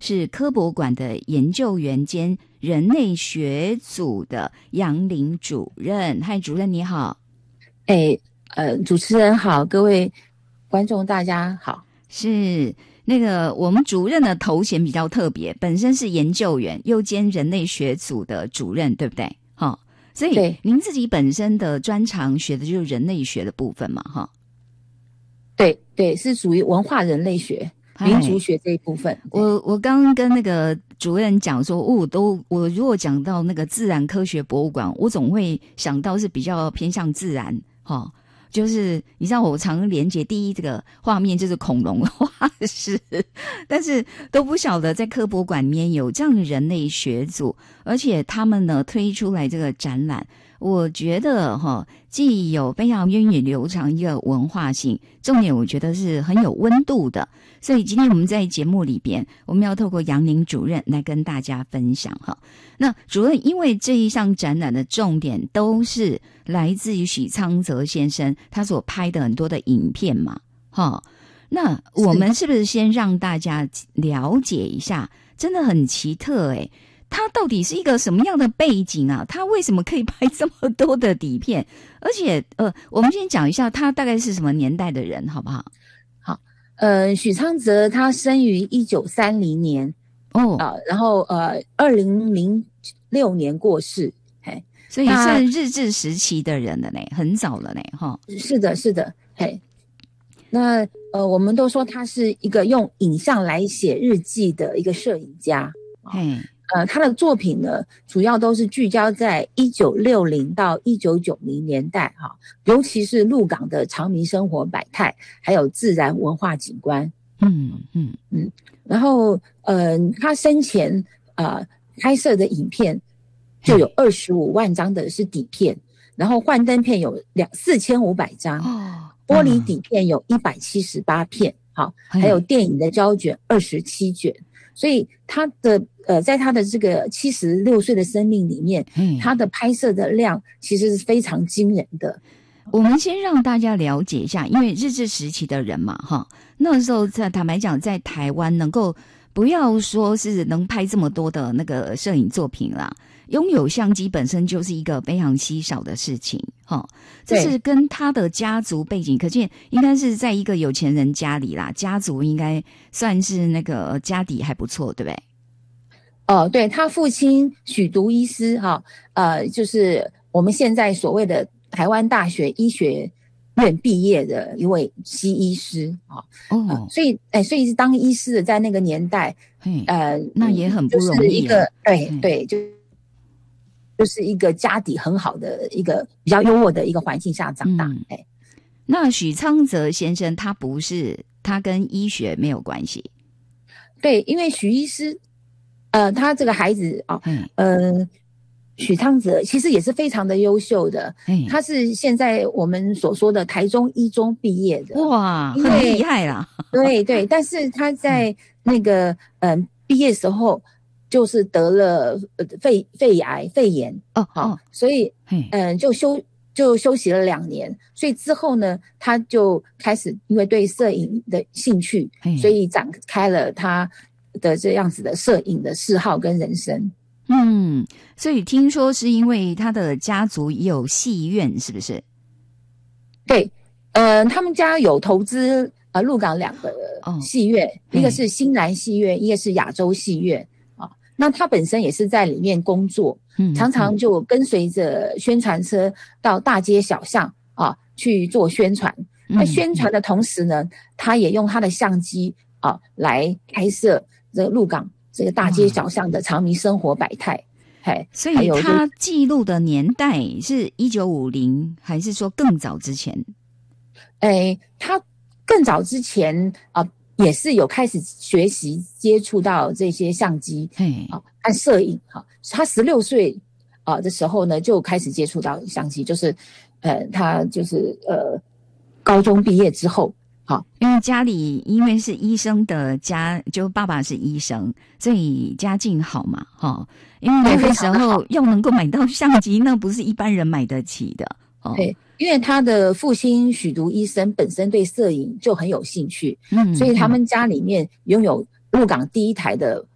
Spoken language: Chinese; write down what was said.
是科博馆的研究员兼人类学组的杨玲主任。嗨，主任你好。 主持人好，各位观众大家好。 是那个我们主任的头衔比较特别，本身是研究员又兼人类学组的主任，对不对？所以您自己本身的专长学的就是人类学的部分嘛， 对，是属于文化人类学、民族学这一部分。 我刚刚跟那个主任讲说，我如果讲到那个自然科学博物馆，我总会想到是比较偏向自然，就是你知道我常连结第一这个画面就是恐龙化石，但是都不晓得在科博馆里面有这样的人类学组，而且他们呢推出来这个展览，我觉得既有非常源远流长一个文化性，重点我觉得是很有温度的。所以今天我们在节目里边，我们要透过杨玲主任来跟大家分享那主任，因为这一项展览的重点都是来自于许昌泽先生他所拍的很多的影片嘛，那我们是不是先让大家了解一下，真的很奇特他到底是一个什么样的背景啊？他为什么可以拍这么多的底片？而且我们先讲一下他大概是什么年代的人好不好？ 好，许昌泽他生于1930年然后2006年过世， 所以是日治时期的人了呢，很早了呢是的，那我们都说他是一个用影像来写日记的一个摄影家。他的作品呢，主要都是聚焦在1960到1990年代尤其是鹿港的常民生活百态，还有自然文化景观。然后他生前拍摄的影片就有25万张的是底片，然后幻灯片有4500张，玻璃底片有178片，还有电影的胶卷27卷。所以他的在他的这个76岁的生命里面，他的拍摄的量其实是非常惊人的。 我们先让大家了解一下，因为日治时期的人嘛那时候坦白讲，在台湾能够不要说是能拍这么多的那个摄影作品啦，拥有相机本身就是一个非常稀少的事情这是跟他的家族背景可见，应该是在一个有钱人家里啦，家族应该算是那个家底还不错，对不对？ 对，他父亲许读医师就是我们现在所谓的台湾大学医学院毕业的一位西医师所以当医师的在那个年代那也很不容易， 就是一个对就是一个家底很好的一个比较优渥的一个环境下长大。 那许昌泽先生他跟医学没有关系？ 对，因为许医师他这个孩子许昌泽其实也是非常的优秀的，他是现在我们所说的台中一中毕业的。 哇，很厉害啦。 对，但是他在那个毕业时候就是得了肺炎所以就休息了2年，所以之后呢，他就开始因为对摄影的兴趣，所以展开了他的这样子的摄影的嗜好跟人生。 所以听说是因为他的家族也有戏院，是不是？ 对，他们家有投资鹿港2个戏院，一个是新南戏院，一个是亚洲戏院那他本身也是在里面工作，常常就跟随着宣传车到大街小巷去做宣传。那宣传的同时呢，他也用他的相机来拍摄这个鹿港这个大街小巷的常民生活百态。 所以他记录的年代是1950还是说更早之前？ 他更早之前也是有开始学习接触到这些相机和摄影他16岁的时候呢就开始接触到相机，就是他就是高中毕业之后因为家里因为是医生的家，就爸爸是医生，所以家境好嘛因为那个时候要能够买到相机，那不是一般人买得起的对，因为他的父亲许读医生本身对摄影就很有兴趣，所以他们家里面拥有鹿港第一台的